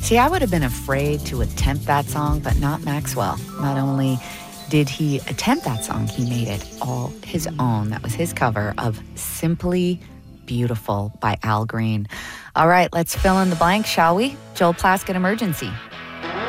See, I would have been afraid to attempt that song, but not Maxwell. Not only did he attempt that song, he made it all his own. That was his cover of Simply Beautiful by Al Green. All right, let's fill in the blank, shall we? Joel Plaskett Emergency.